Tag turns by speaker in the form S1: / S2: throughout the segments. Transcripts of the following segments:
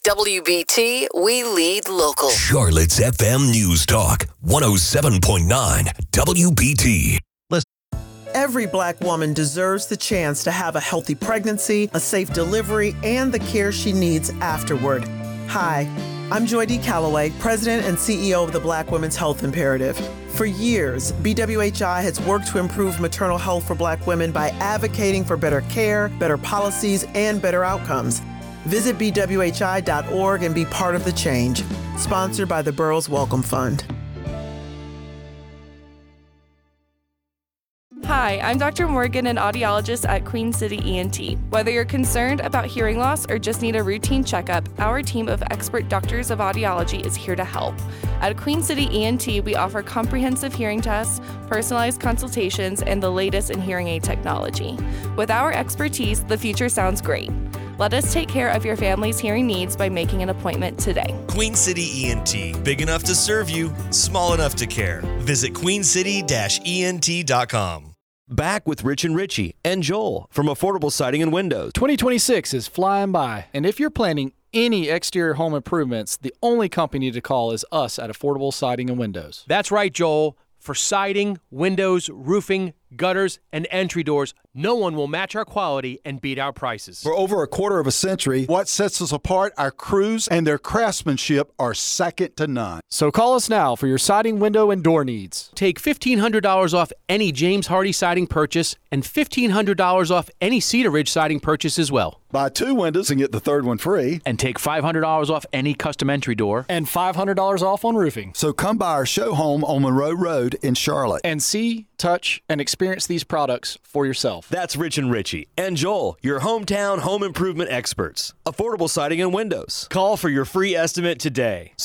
S1: WBT, we lead local.
S2: Charlotte's FM News Talk, 107.9 WBT.
S3: Every Black woman deserves the chance to have a healthy pregnancy, a safe delivery, and the care she needs afterward. Hi, I'm Joy D. Calloway, President and CEO of the Black Women's Health Imperative. For years, BWHI has worked to improve maternal health for Black women by advocating for better care, better policies, and better outcomes. Visit bwhi.org and be part of the change. Sponsored by the Burroughs Welcome Fund.
S4: Hi, I'm Dr. Morgan, an audiologist at Queen City ENT. Whether you're concerned about hearing loss or just need a routine checkup, our team of expert doctors of audiology is here to help. At Queen City ENT, we offer comprehensive hearing tests, personalized consultations, and the latest in hearing aid technology. With our expertise, the future sounds great. Let us take care of your family's hearing needs by making an appointment today.
S5: Queen City ENT, big enough to serve you, small enough to care. Visit queencity-ent.com.
S6: Back with Rich and Richie and Joel from Affordable Siding and Windows.
S7: 2026 is flying by, and if you're planning any exterior home improvements, the only company to call is us at Affordable Siding and Windows.
S8: That's right, Joel. For siding, windows, roofing, gutters, and entry doors, no one will match our quality and beat our prices.
S9: For over a quarter of a century, what sets us apart, our crews and their craftsmanship are second to none.
S7: So call us now for your siding, window, and door needs.
S8: Take $1,500 off any James Hardy siding purchase and $1,500 off any Cedar Ridge siding purchase as well.
S9: Buy 2 windows and get the third one free.
S10: And take $500 off any custom entry door.
S7: And $500 off on roofing.
S9: So come by our show home on Monroe Road in Charlotte.
S7: And see, touch, and experience these products for yourself.
S6: That's Rich and Richie and Joel, your hometown home improvement experts. Affordable Siding and Windows. Call for your free estimate today.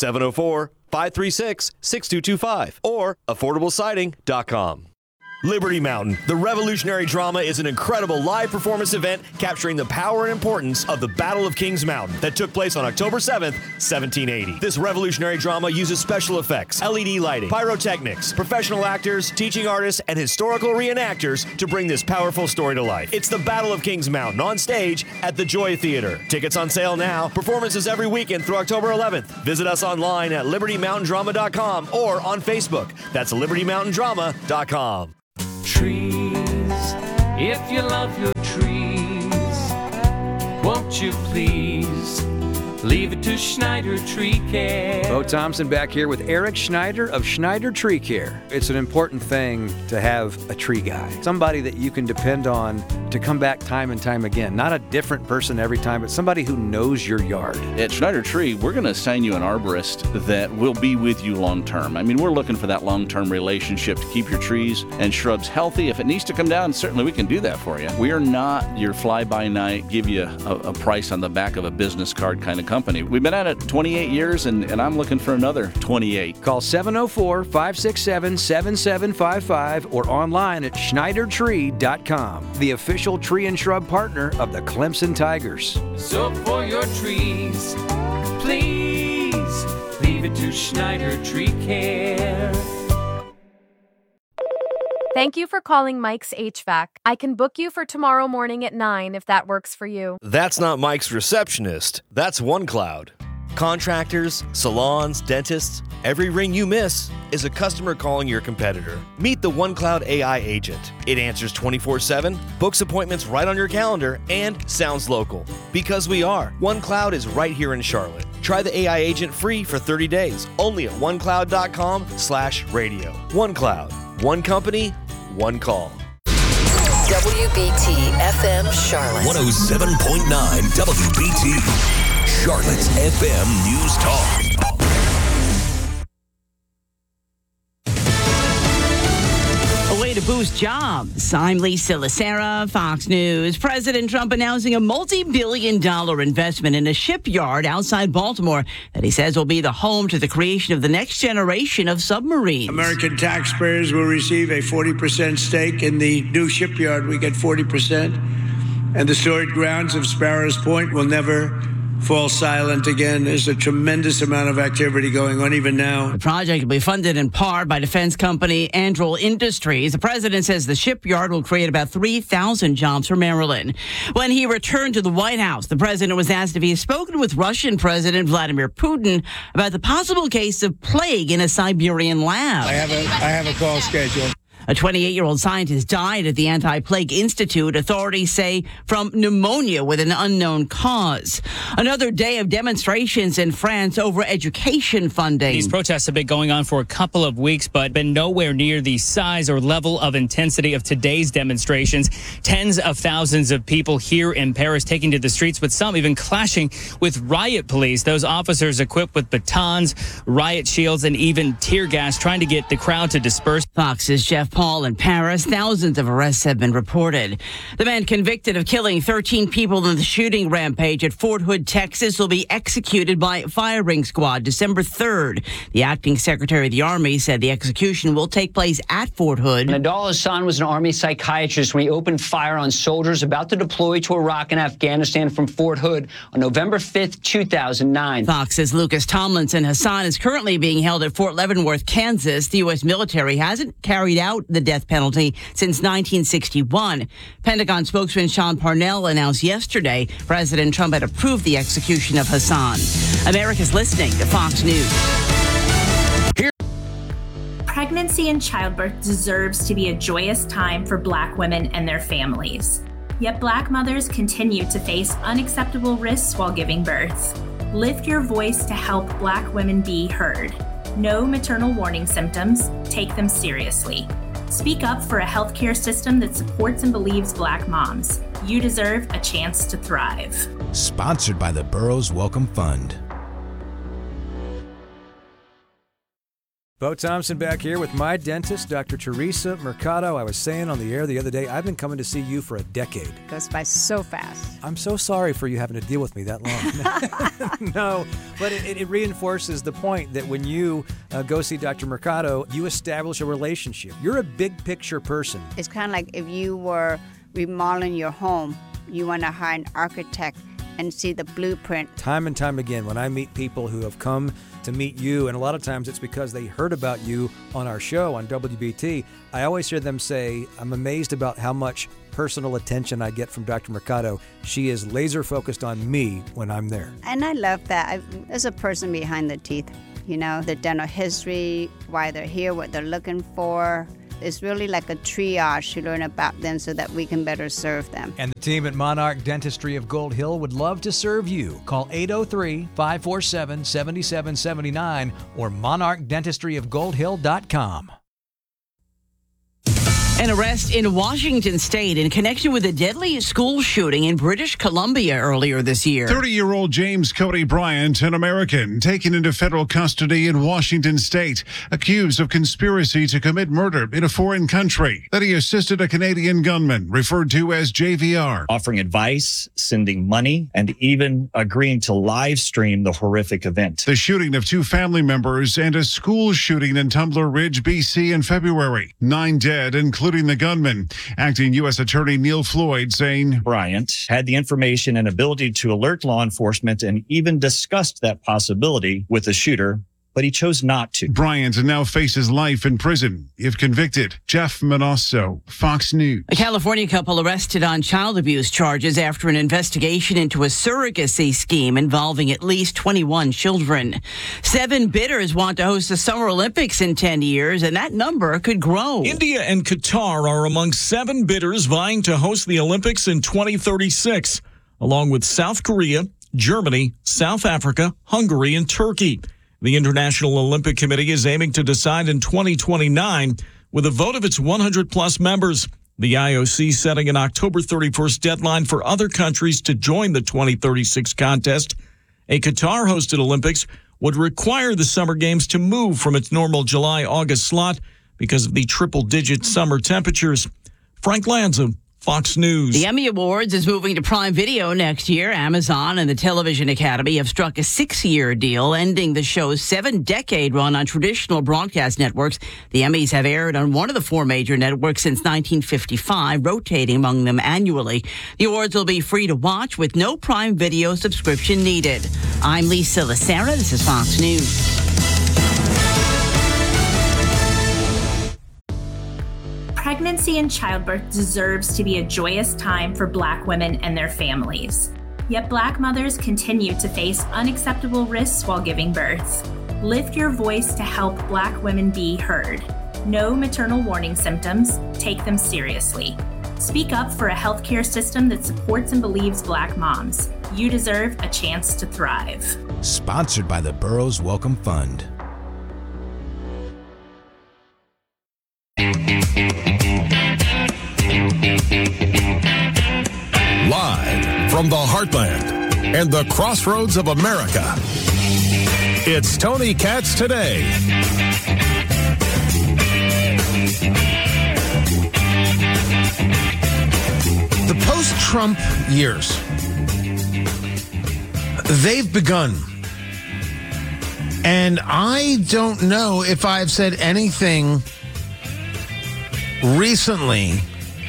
S6: 704-536-6225 or affordablesiding.com. Liberty Mountain, the revolutionary drama, is an incredible live performance event capturing the power and importance of the Battle of Kings Mountain that took place on October 7th, 1780. This revolutionary drama uses special effects, LED lighting, pyrotechnics, professional actors, teaching artists, and historical reenactors to bring this powerful story to life. It's the Battle of Kings Mountain on stage at the Joy Theater. Tickets on sale now. Performances every weekend through October 11th. Visit us online at libertymountaindrama.com or on Facebook. That's libertymountaindrama.com.
S11: Trees, if you love your trees, won't you please leave it to Schneider Tree Care?
S12: Bo Thompson back here with Eric Schneider of Schneider Tree Care. It's an important thing to have a tree guy, somebody that you can depend on to come back time and time again. Not a different person every time, but somebody who knows your yard.
S13: At Schneider Tree, we're going to assign you an arborist that will be with you long term. I mean, we're looking for that long-term relationship to keep your trees and shrubs healthy. If it needs to come down, certainly we can do that for you. We are not your fly-by-night, give you a price on the back of a business card kind of company. We've been at it 28 years, and I'm looking for another 28.
S12: Call 704-567-7755 or online at schneidertree.com. The official tree and shrub partner of the Clemson Tigers.
S11: So for your trees, please leave it to Schneider Tree Care.
S14: Thank you for calling Mike's HVAC. I can book you for tomorrow morning at 9 if that works for you.
S6: That's not Mike's receptionist. That's OneCloud. Contractors, salons, dentists, every ring you miss is a customer calling your competitor. Meet the OneCloud AI agent. It answers 24/7, books appointments right on your calendar, and sounds local. Because we are. OneCloud is right here in Charlotte. Try the AI agent free for 30 days, only at onecloud.com/radio. OneCloud. One company, one call.
S1: WBT FM Charlotte.
S2: 107.9 WBT. Charlotte's FM News Talk.
S15: A way to boost jobs. I'm Lisa Lacera, Fox News. President Trump announcing a multi-billion-dollar investment in a shipyard outside Baltimore that he says will be the home to the creation of the next generation of submarines.
S16: American taxpayers will receive a 40% stake in the new shipyard. We get 40%. And the storage grounds of Sparrows Point will never fall silent again. There's a tremendous amount of activity going on even now.
S15: The project will be funded in part by defense company Anduril Industries. The president says the shipyard will create about 3,000 jobs for Maryland. When he returned to the White House, the president was asked if he has spoken with Russian President Vladimir Putin about the possible case of plague in a Siberian lab.
S16: I have a call scheduled.
S15: A 28-year-old scientist died at the Anti-Plague Institute, authorities say, from pneumonia with an unknown cause. Another day of demonstrations in France over education funding.
S17: These protests have been going on for a couple of weeks, but been nowhere near the size or level of intensity of today's demonstrations. Tens of thousands of people here in Paris taking to the streets, with some even clashing with riot police. Those officers equipped with batons, riot shields, and even tear gas, trying to get the crowd to disperse.
S15: Fox's Jeff Paul in Paris. Thousands of arrests have been reported. The man convicted of killing 13 people in the shooting rampage at Fort Hood, Texas, will be executed by firing squad December 3rd. The acting secretary of the Army said the execution will take place at Fort Hood.
S18: Nadal Hassan was an Army psychiatrist when he opened fire on soldiers about to deploy to Iraq and Afghanistan from Fort Hood on November 5th, 2009.
S15: Fox's Lucas Tomlinson. Hassan is currently being held at Fort Leavenworth, Kansas. The U.S. military hasn't carried out the death penalty since 1961. Pentagon spokesman Sean Parnell announced yesterday President Trump had approved the execution of Hassan. America's listening to Fox News.
S19: Pregnancy and childbirth deserves to be a joyous time for Black women and their families. Yet Black mothers continue to face unacceptable risks while giving birth. Lift your voice to help Black women be heard. Know maternal warning symptoms. Take them seriously. Speak up for a healthcare system that supports and believes Black moms. You deserve a chance to thrive.
S20: Sponsored by the Burroughs Welcome Fund.
S12: Bo Thompson back here with my dentist, Dr. Teresa Mercado. I was saying on the air the other day, I've been coming to see you for a decade.
S21: Goes by so fast.
S12: I'm so sorry for you having to deal with me that long. No, but it reinforces the point that when you go see Dr. Mercado, you establish a relationship. You're a big picture person.
S21: It's kind of like if you were remodeling your home, you want to hire an architect and see the blueprint.
S12: Time and time again, when I meet people who have come to meet you, and a lot of times it's because they heard about you on our show on WBT, I always hear them say, I'm amazed about how much personal attention I get from Dr. Mercado. She is laser focused on me when I'm there.
S21: And I love that. There's a person behind the teeth, you know, the dental history, why they're here, what they're looking for. It's really like a triage to learn about them so that we can better serve them.
S22: And the team at Monarch Dentistry of Gold Hill would love to serve you. Call 803-547-7779 or monarchdentistryofgoldhill.com.
S15: An arrest in Washington State in connection with a deadly school shooting in British Columbia earlier this year.
S23: 30-year-old James Cody Bryant, an American, taken into federal custody in Washington State, accused of conspiracy to commit murder in a foreign country. That he assisted a Canadian gunman, referred to as JVR.
S24: Offering advice, sending money, and even agreeing to live stream the horrific event.
S23: The shooting of 2 family members and a school shooting in Tumbler Ridge, BC in February. 9 dead, including the gunman. Acting U.S. Attorney Neil Floyd saying
S24: Bryant had the information and ability to alert law enforcement and even discussed that possibility with the shooter, but he chose not to.
S23: Bryant now faces life in prison if convicted. Jeff Manosso, Fox News.
S15: A California couple arrested on child abuse charges after an investigation into a surrogacy scheme involving at least 21 children. 7 bidders want to host the Summer Olympics in 10 years, and that number could grow.
S25: India and Qatar are among 7 bidders vying to host the Olympics in 2036, along with South Korea, Germany, South Africa, Hungary, and Turkey. The International Olympic Committee is aiming to decide in 2029 with a vote of its 100-plus members. The IOC setting an October 31st deadline for other countries to join the 2036 contest. A Qatar-hosted Olympics would require the Summer Games to move from its normal July-August slot because of the triple-digit summer temperatures. Frank Lanza, Fox News.
S15: The Emmy Awards is moving to Prime Video next year. Amazon and the Television Academy have struck a 6-year deal, ending the show's 7-decade run on traditional broadcast networks. The Emmys have aired on one of the 4 major networks since 1955, rotating among them annually. The awards will be free to watch with no Prime Video subscription needed. I'm Lisa Lacera. This is Fox News.
S19: Pregnancy and childbirth deserves to be a joyous time for Black women and their families. Yet Black mothers continue to face unacceptable risks while giving birth. Lift your voice to help Black women be heard. Know maternal warning symptoms, take them seriously. Speak up for a healthcare system that supports and believes Black moms. You deserve a chance to thrive.
S20: Sponsored by the Burroughs Welcome Fund.
S2: Live from the heartland and the crossroads of America, it's Tony Katz Today.
S3: The post-Trump years, they've begun. And I don't know if I've said anything recently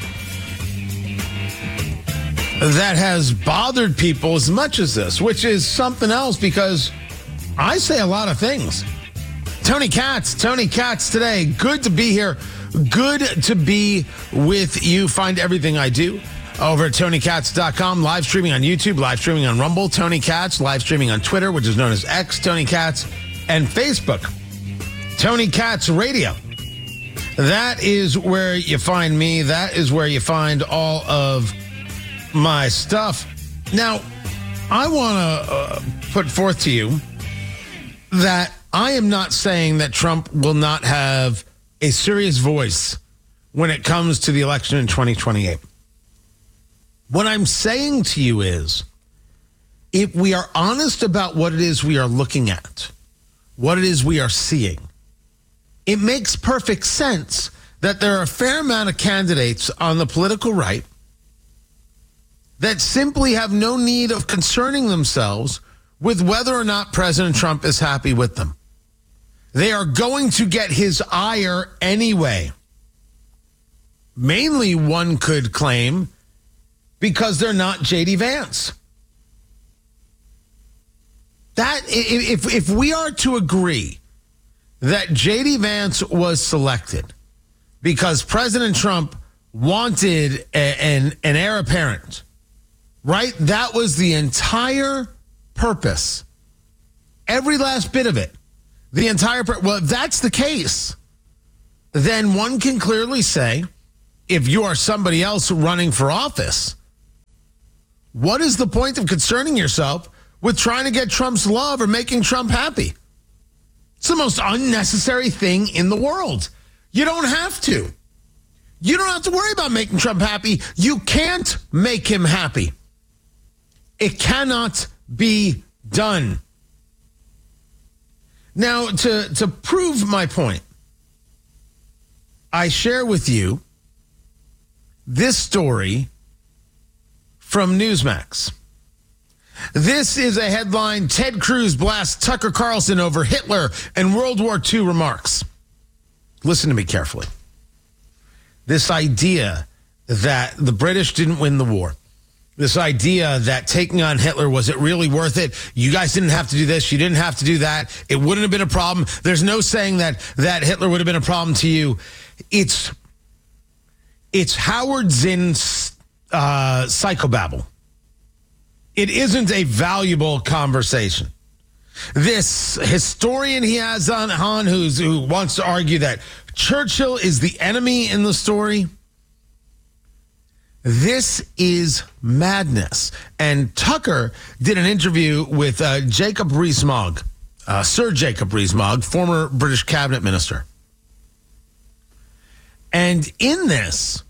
S3: that has bothered people as much as this, which is something else because I say a lot of things. Tony Katz Today. Good to be here. Good to be with you. Find everything I do over at TonyKatz.com. Live streaming on YouTube, live streaming on Rumble, Tony Katz, live streaming on Twitter, which is known as X, Tony Katz, and Facebook, Tony Katz Radio. That is where you find me. That is where you find all of my stuff. Now, I want to put forth to you that I am not saying that Trump will not have a serious voice when it comes to the election in 2028. What I'm saying to you is, if we are honest about what it is we are looking at, what it is we are seeing, it makes perfect sense that there are a fair amount of candidates on the political right that simply have no need of concerning themselves with whether or not President Trump is happy with them. They are going to get his ire anyway. Mainly, one could claim, because they're not J.D. Vance. That if we are to agree that J.D. Vance was selected because President Trump wanted an heir apparent, right? That was the entire purpose. Every last bit of it. Well, if that's the case, then one can clearly say, if you are somebody else running for office, what is the point of concerning yourself with trying to get Trump's love or making Trump happy? It's the most unnecessary thing in the world. You don't have to. You don't have to worry about making Trump happy. You can't make him happy. It cannot be done. Now, to prove my point, I share with you this story from Newsmax. This is a headline: Ted Cruz blasts Tucker Carlson over Hitler and World War II remarks. Listen to me carefully. This idea that the British didn't win the war, this idea that taking on Hitler, was it really worth it? You guys didn't have to do this. You didn't have to do that. It wouldn't have been a problem. There's no saying that Hitler would have been a problem to you. It's Howard Zinn's psychobabble. It isn't a valuable conversation. This historian he has on who wants to argue that Churchill is the enemy in the story. This is madness. And Tucker did an interview with Jacob Rees-Mogg, Sir Jacob Rees-Mogg, former British cabinet minister. And in this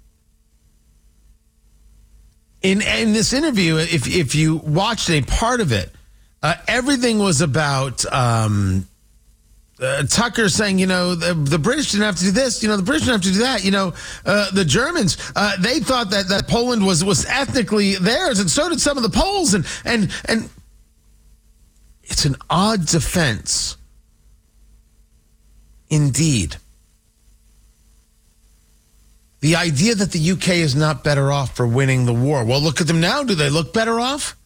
S3: interview, if you watched a part of it, everything was about Tucker saying, the British didn't have to do this, the British didn't have to do that, the Germans, they thought that Poland was ethnically theirs, and so did some of the Poles, and it's an odd defense, indeed. The idea that the UK is not better off for winning the war. Well, look at them now. Do they look better off?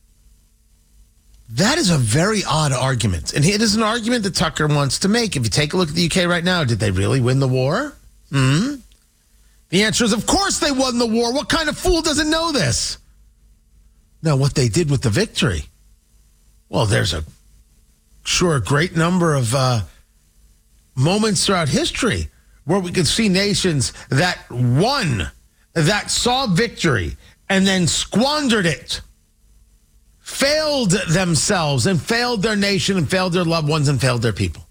S3: That is a very odd argument. And it is an argument that Tucker wants to make. If you take a look at the UK right now, did they really win the war? The answer is, of course they won the war. What kind of fool doesn't know this? Now, what they did with the victory. Well, there's a great number of moments throughout history where we could see nations that won, that saw victory, and then squandered it. Failed themselves and failed their nation and failed their loved ones and failed their people.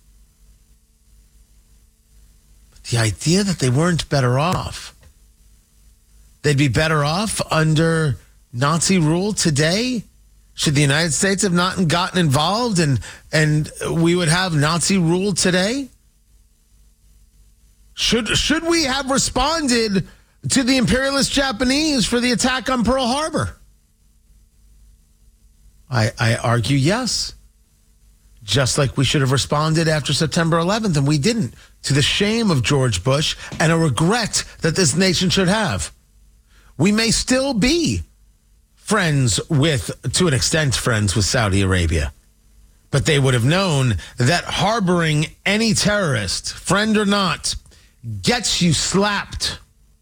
S3: But the idea that they weren't better off, they'd be better off under Nazi rule today? Should the United States have not gotten involved and we would have Nazi rule today? Should we have responded to the imperialist Japanese for the attack on Pearl Harbor? I argue yes. Just like we should have responded after September 11th, and we didn't, to the shame of George Bush and a regret that this nation should have. We may still be to an extent, friends with Saudi Arabia. But they would have known that harboring any terrorist, friend or not, gets you slapped.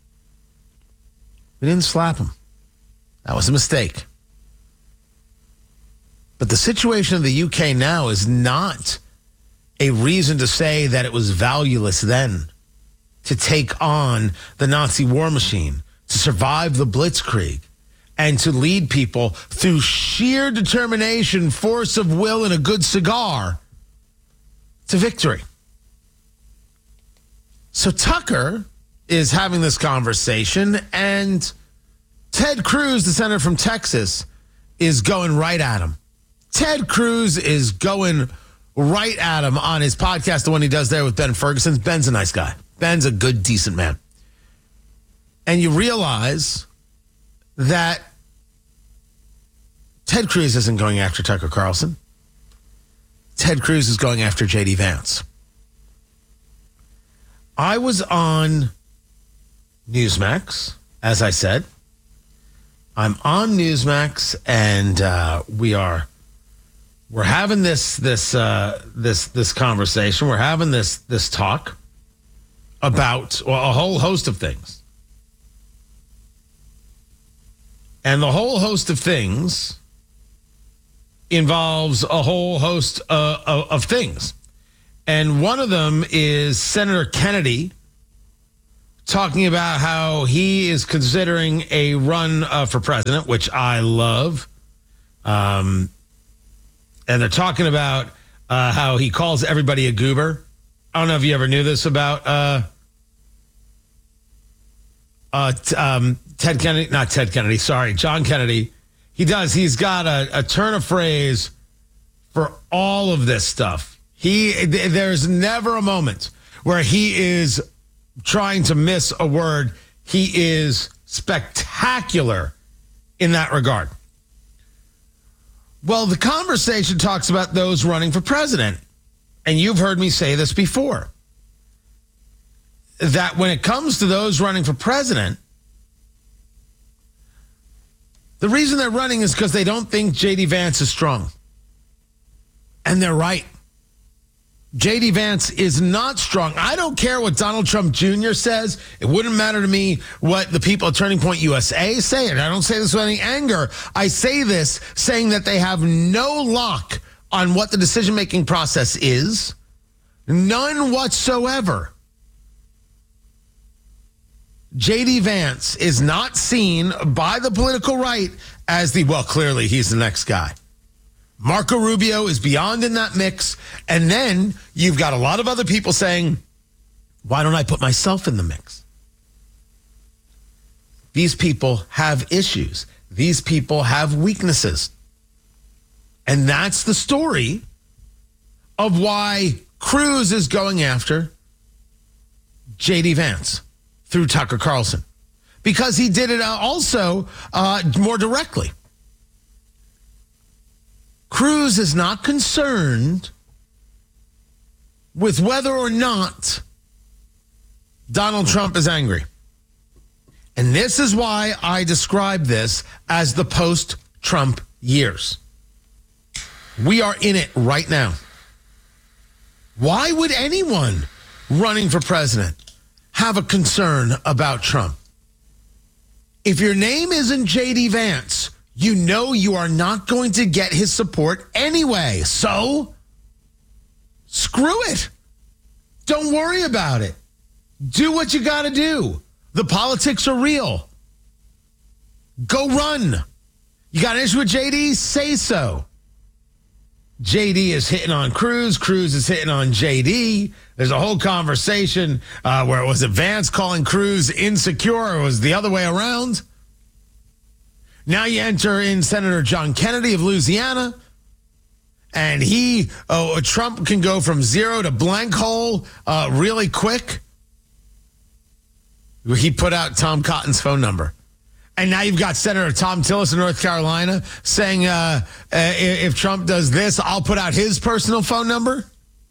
S3: We didn't slap him. That was a mistake. But the situation of the UK now is not a reason to say that it was valueless then to take on the Nazi war machine, to survive the Blitzkrieg, and to lead people through sheer determination, force of will, and a good cigar to victory. So Tucker is having this conversation, and Ted Cruz, the senator from Texas, is going right at him. Ted Cruz is going right at him on his podcast, the one he does there with Ben Ferguson. Ben's a nice guy. Ben's a good, decent man. And you realize that Ted Cruz isn't going after Tucker Carlson. Ted Cruz is going after J.D. Vance. I was on Newsmax, as I said. I'm on Newsmax, and we're having this conversation. We're having this talk about a whole host of things, and the whole host of things involves a whole host of things. And one of them is Senator Kennedy talking about how he is considering a run for president, which I love. And they're talking about how he calls everybody a goober. I don't know if you ever knew this about John Kennedy. He does. He's got a turn of phrase for all of this stuff. There's never a moment where he is trying to miss a word. He is spectacular in that regard. Well, the conversation talks about those running for president. And you've heard me say this before, that when it comes to those running for president, the reason they're running is because they don't think J.D. Vance is strong. And they're right. J.D. Vance is not strong. I don't care what Donald Trump Jr. says. It wouldn't matter to me what the people at Turning Point USA say. And I don't say this with any anger. I say this saying that they have no lock on what the decision-making process is. None whatsoever. J.D. Vance is not seen by the political right as clearly he's the next guy. Marco Rubio is beyond in that mix. And then you've got a lot of other people saying, why don't I put myself in the mix? These people have issues. These people have weaknesses. And that's the story of why Cruz is going after J.D. Vance through Tucker Carlson because he did it also more directly. Cruz is not concerned with whether or not Donald Trump is angry. And this is why I describe this as the post-Trump years. We are in it right now. Why would anyone running for president have a concern about Trump? If your name isn't J.D. Vance, you know you are not going to get his support anyway. So, screw it. Don't worry about it. Do what you got to do. The politics are real. Go run. You got an issue with JD? Say so. JD is hitting on Cruz. Cruz is hitting on JD. There's a whole conversation where it was Vance calling Cruz insecure, or it was the other way around. Now you enter in Senator John Kennedy of Louisiana, and Trump can go from zero to blank hole really quick. He put out Tom Cotton's phone number. And now you've got Senator Tom Tillis of North Carolina saying, if Trump does this, I'll put out his personal phone number.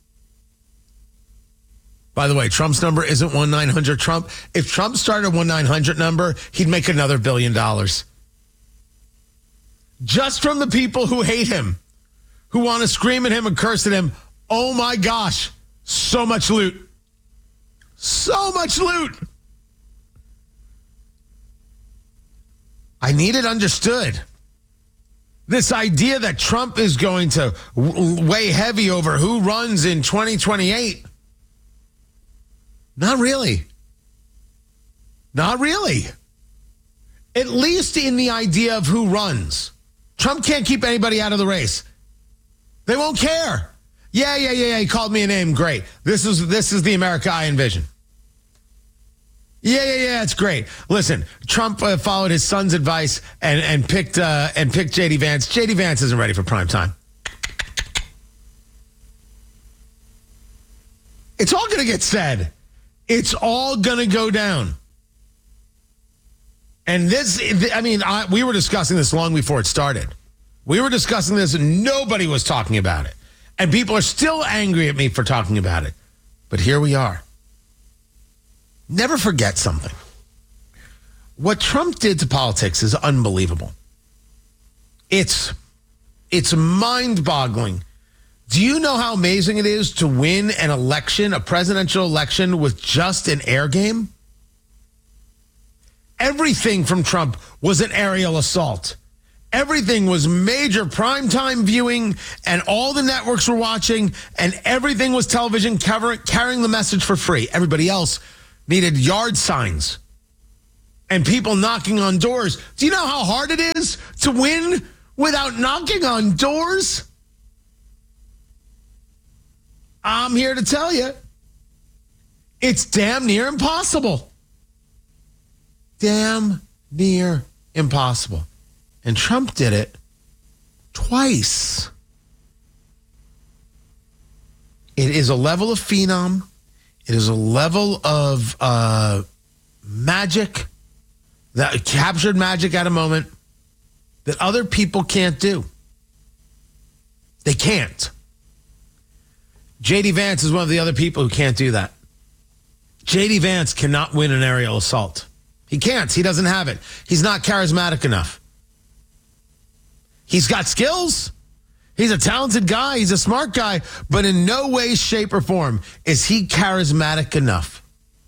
S3: By the way, Trump's number isn't 1-900-TRUMP. If Trump started a 1-900 number, he'd make another $1 billion. Just from the people who hate him, who want to scream at him and curse at him. Oh my gosh, so much loot. So much loot. I need it understood. This idea that Trump is going to weigh heavy over who runs in 2028. Not really. Not really. At least in the idea of who runs. Trump can't keep anybody out of the race. They won't care. Yeah. He called me a name. Great. This is the America I envision. Yeah, it's great. Listen, Trump followed his son's advice and picked J.D. Vance. J.D. Vance isn't ready for prime time. It's all going to get said. It's all going to go down. And we were discussing this long before it started. We were discussing this and nobody was talking about it. And people are still angry at me for talking about it. But here we are. Never forget something. What Trump did to politics is unbelievable. It's mind-boggling. Do you know how amazing it is to win an election, a presidential election, with just an air game? Everything from Trump was an aerial assault. Everything was major primetime viewing, and all the networks were watching, and everything was television carrying the message for free. Everybody else needed yard signs and people knocking on doors. Do you know how hard it is to win without knocking on doors? I'm here to tell you, it's damn near impossible. Damn near impossible. And Trump did it twice. It is a level of phenom. It is a level of magic, that captured magic at a moment that other people can't do. They can't. J.D. Vance is one of the other people who can't do that. J.D. Vance cannot win an aerial assault. He can't. He doesn't have it. He's not charismatic enough. He's got skills. He's a talented guy. He's a smart guy. But in no way, shape, or form is he charismatic enough.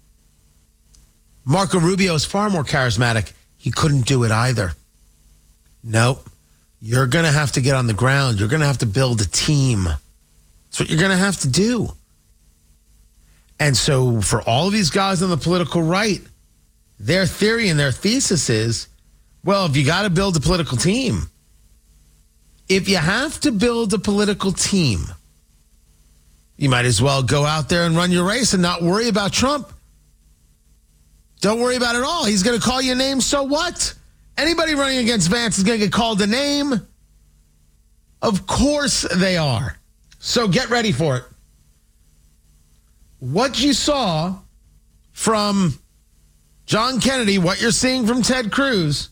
S3: Marco Rubio is far more charismatic. He couldn't do it either. Nope. You're going to have to get on the ground. You're going to have to build a team. That's what you're going to have to do. And so for all of these guys on the political right, their theory and their thesis is, well, if you got to build a political team, if you have to build a political team, you might as well go out there and run your race and not worry about Trump. Don't worry about it all. He's going to call you a name, so what? Anybody running against Vance is going to get called a name. Of course they are. So get ready for it. what you saw from John Kennedy, what you're seeing from Ted Cruz,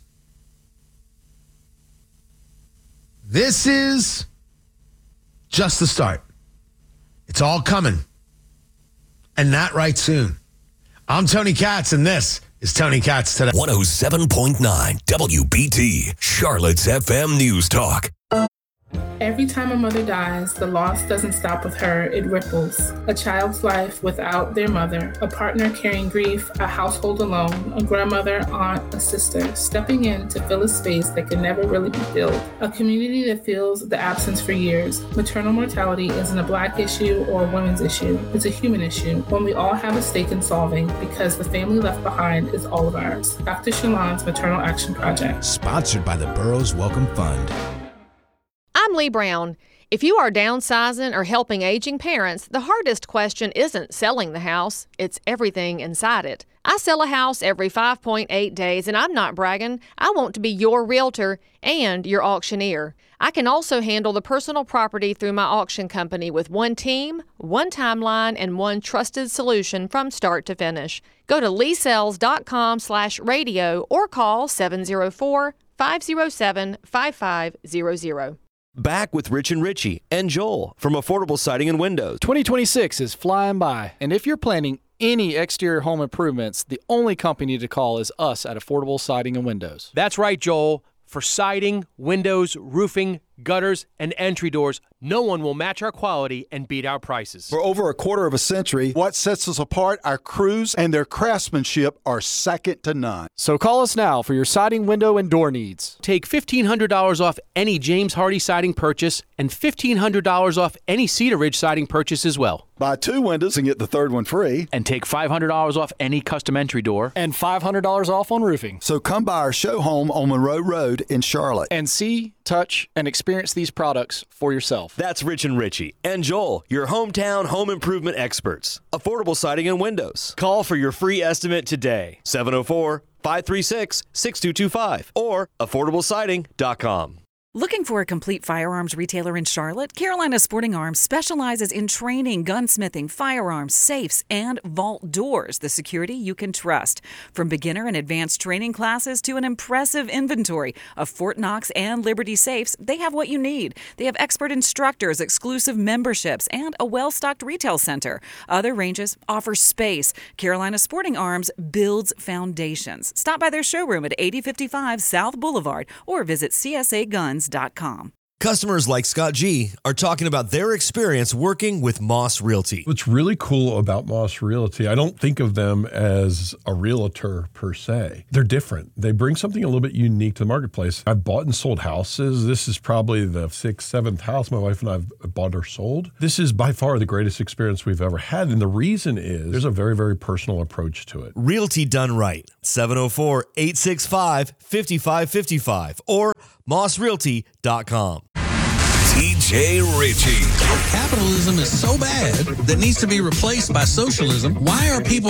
S3: this is just the start. It's all coming. And not right soon. I'm Tony Katz, and this is Tony Katz Today.
S2: 107.9 WBT, Charlotte's FM News Talk.
S4: Every time a mother dies, the loss doesn't stop with her, it ripples. A child's life without their mother, a partner carrying grief, a household alone, a grandmother, aunt, a sister, stepping in to fill a space that can never really be filled. A community that feels the absence for years. Maternal mortality isn't a Black issue or a women's issue. It's a human issue, one we all have a stake in solving because the family left behind is all of ours. Dr. Shalon's Maternal Action Project.
S20: Sponsored by the Burroughs Welcome Fund.
S5: I'm Lee Brown. If you are downsizing or helping aging parents, the hardest question isn't selling the house, it's everything inside it. I sell a house every 5.8 days, and I'm not bragging. I want to be your realtor and your auctioneer. I can also handle the personal property through my auction company with one team, one timeline, and one trusted solution from start to finish. Go to leesells.com/radio or call 704-507-5500.
S6: Back with Rich and Richie and Joel from Affordable Siding and Windows.
S7: 2026 is flying by, and if you're planning any exterior home improvements, the only company to call is us at Affordable Siding and Windows.
S8: That's right, Joel. For siding, windows, roofing, gutters, and entry doors, no one will match our quality and beat our prices.
S9: For over a quarter of a century, what sets us apart, our crews and their craftsmanship are second to none.
S7: So call us now for your siding, window, and door needs.
S8: Take $1,500 off any James Hardy siding purchase and $1,500 off any Cedar Ridge siding purchase as well.
S9: Buy 2 windows and get the third one free.
S8: And take $500 off any custom entry door.
S7: And $500 off on roofing.
S9: So come by our show home on Monroe Road in Charlotte.
S7: And see, touch, and experience these products for yourself.
S6: That's Rich and Richie and Joel, your hometown home improvement experts. Affordable Siding and Windows. Call for your free estimate today. 704-536-6225 or affordablesiding.com.
S10: Looking for a complete firearms retailer in Charlotte? Carolina Sporting Arms specializes in training, gunsmithing, firearms, safes, and vault doors, the security you can trust. From beginner and advanced training classes to an impressive inventory of Fort Knox and Liberty safes, they have what you need. They have expert instructors, exclusive memberships, and a well-stocked retail center. Other ranges offer space. Carolina Sporting Arms builds foundations. Stop by their showroom at 8055 South Boulevard or visit CSAGuns.com.
S6: Customers like Scott G are talking about their experience working with Moss Realty.
S26: What's really cool about Moss Realty, I don't think of them as a realtor per se. They're different. They bring something a little bit unique to the marketplace. I've bought and sold houses. This is probably the 6th, 7th house my wife and I have bought or sold. This is by far the greatest experience we've ever had. And the reason is there's a very, very personal approach to it.
S6: Realty done right. 704-865-5555 or mossrealty.com.
S27: TJ Ritchie. Capitalism is so bad that needs to be replaced by socialism. Why are people